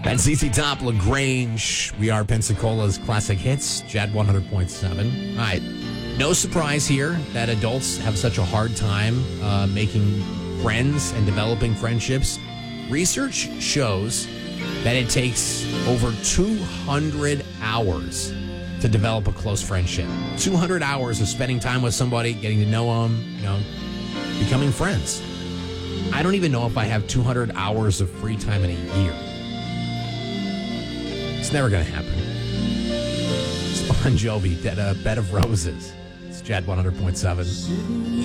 And ZZ Top, LaGrange. We are Pensacola's Classic Hits, Jad 100.7. All right. No surprise here that adults have such a hard time making friends and developing friendships. Research shows that it takes over 200 hours to develop a close friendship. 200 hours of spending time with somebody, getting to know them, becoming friends. I don't even know if I have 200 hours of free time in a year. It's never going to happen. It's Bon Jovi, Bed of Roses. It's Jad 100.7.